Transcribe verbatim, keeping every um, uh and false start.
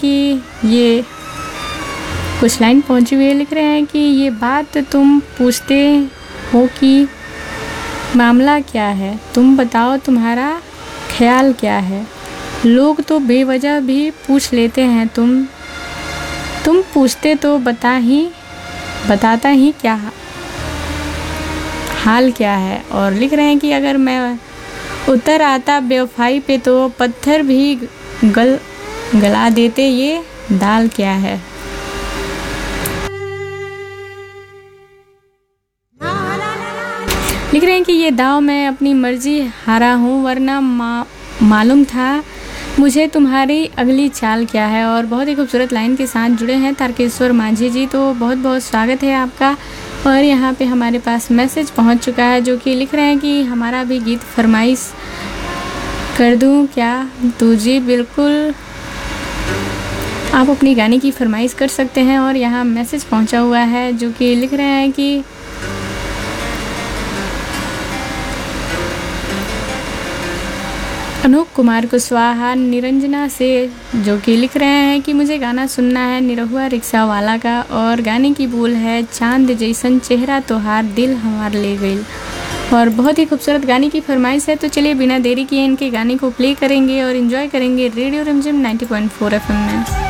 कि ये कुछ लाइन पहुंची हुई है, लिख रहे हैं कि ये बात तुम पूछते हो कि मामला क्या है, तुम बताओ तुम्हारा ख्याल क्या है। लोग तो बेवजह भी पूछ लेते हैं, तुम तुम पूछते तो बता ही बताता ही क्या हाल क्या है। और लिख रहे हैं कि अगर मैं उतर आता बेवफाई पे तो पत्थर भी गल गला देते, ये दाल क्या है। लिख रहे हैं कि ये दाव मैं अपनी मर्जी हारा हूँ, वरना मा, मालूम था मुझे तुम्हारी अगली चाल क्या है। और बहुत ही खूबसूरत लाइन के साथ जुड़े हैं तारकेश्वर माझी जी, तो बहुत बहुत स्वागत है आपका। और यहाँ पे हमारे पास मैसेज पहुँच चुका है जो कि लिख रहे हैं कि हमारा भी गीत फरमाइश कर दूँ क्या। तो जी बिल्कुल, आप अपनी गाने की फरमाइश कर सकते हैं। और यहाँ मैसेज पहुँचा हुआ है जो कि लिख रहे हैं कि अनूप कुमार कुशवाहा निरंजना से, जो कि लिख रहे हैं कि मुझे गाना सुनना है निरहुआ रिक्शा वाला का, और गाने की बोल है चांद जैसन चेहरा तोहार दिल हमार ले गई। और बहुत ही खूबसूरत गाने की फरमाइश है, तो चलिए बिना देरी किए इनके गाने को प्ले करेंगे और एंजॉय करेंगे रेडियो रिमझिम ninety point four F M में।